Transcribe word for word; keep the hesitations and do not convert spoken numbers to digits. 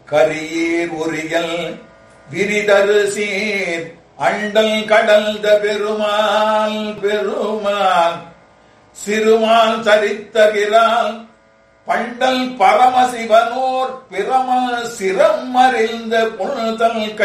கரியீர் உரியல் விரிதரு சீர் until கடல்த Perumal Perumal சிறுமால் சரித்தகிரால் bundle பரமசிவனோர் பிரம சிரம் அறிந்த புல்தல்